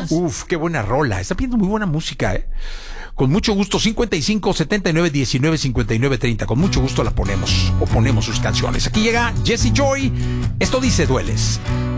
más. Uf, qué buena rola. Está pidiendo muy buena música, ¿eh? Con mucho gusto, 55 79 19 59 30. Con mucho gusto la ponemos, o ponemos sus canciones. Aquí llega Jesse Joy. Esto dice Dueles.